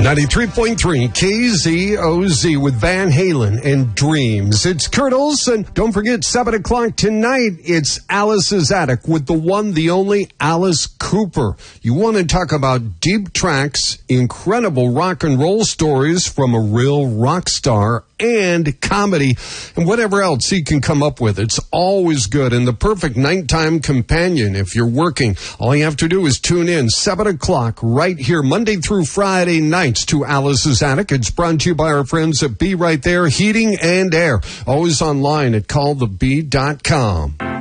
93.3 KZOZ with Van Halen and Dreams. It's Kurt Olson. Don't forget, 7 o'clock tonight, it's Alice's Attic with the one, the only Alice Cooper. You want to talk about deep tracks, incredible rock and roll stories from a real rock star, and comedy, and whatever else he can come up with. It's always good, and the perfect nighttime companion if you're working. All you have to do is tune in 7 o'clock right here, Monday through Friday nights, to Alice's Attic. It's brought to you by our friends at Be Right There Heating and Air. Always online at callthebee.com.